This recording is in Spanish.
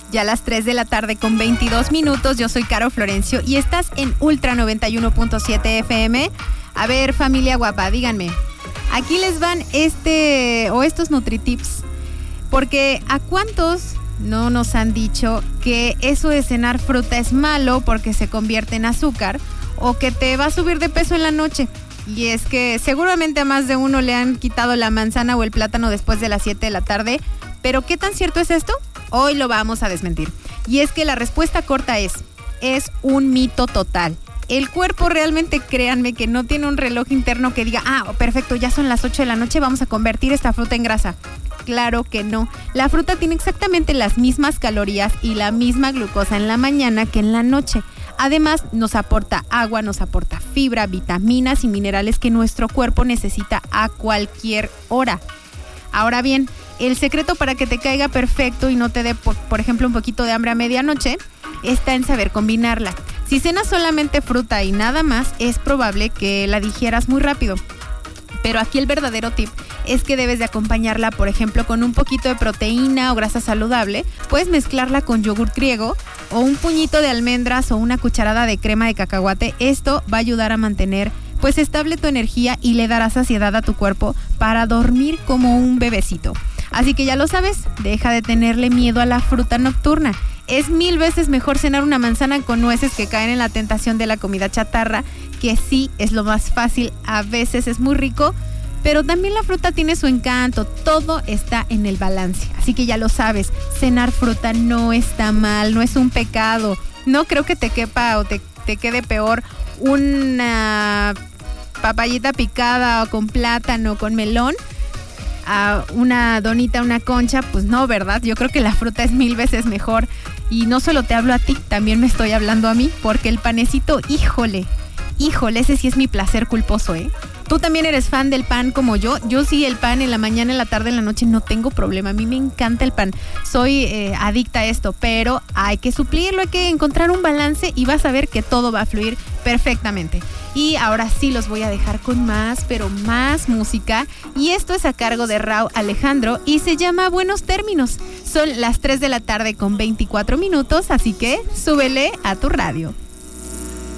Ya a las 3 de la tarde con 22 minutos. Yo soy Caro Florencio y estás en Ultra 91.7 FM. A ver, familia guapa, díganme. Aquí les van estos NutriTips. Porque ¿a cuántos no nos han dicho que eso de cenar fruta es malo porque se convierte en azúcar o que te va a subir de peso en la noche? Y es que seguramente a más de uno le han quitado la manzana o el plátano después de las 7 de la tarde. ¿Pero qué tan cierto es esto? Hoy lo vamos a desmentir. Y es que la respuesta corta es un mito total. El cuerpo realmente, créanme, que no tiene un reloj interno que diga, perfecto, ya son las 8 de la noche, vamos a convertir esta fruta en grasa. Claro que no. La fruta tiene exactamente las mismas calorías y la misma glucosa en la mañana que en la noche. Además, nos aporta agua, nos aporta fibra, vitaminas y minerales que nuestro cuerpo necesita a cualquier hora. Ahora bien, el secreto para que te caiga perfecto y no te dé, por ejemplo, un poquito de hambre a medianoche, está en saber combinarla. Si cenas solamente fruta y nada más, es probable que la digieras muy rápido. Pero aquí el verdadero tip es que debes de acompañarla, por ejemplo, con un poquito de proteína o grasa saludable. Puedes mezclarla con yogur griego o un puñito de almendras o una cucharada de crema de cacahuate. Esto va a ayudar a mantener estable tu energía y le dará saciedad a tu cuerpo para dormir como un bebecito. Así que ya lo sabes, deja de tenerle miedo a la fruta nocturna. Es 1000 veces mejor cenar una manzana con nueces que caer en la tentación de la comida chatarra, que sí es lo más fácil, a veces es muy rico, pero también la fruta tiene su encanto, todo está en el balance. Así que ya lo sabes, cenar fruta no está mal, no es un pecado. No creo que te quepa o te quede peor una papayita picada o con plátano, con melón, a una donita, una concha, pues no, ¿verdad? Yo creo que la fruta es 1000 veces mejor. Y no solo te hablo a ti, también me estoy hablando a mí, porque el panecito, híjole, ese sí es mi placer culposo, ¿eh? Tú también eres fan del pan como yo. Yo sí, el pan en la mañana, en la tarde, en la noche, no tengo problema. A mí me encanta el pan. Soy adicta a esto, pero hay que suplirlo, hay que encontrar un balance y vas a ver que todo va a fluir perfectamente. Y ahora sí los voy a dejar con más, pero más música. Y esto es a cargo de Rauw Alejandro y se llama Buenos Términos. Son las 3 de la tarde con 24 minutos, así que súbele a tu radio.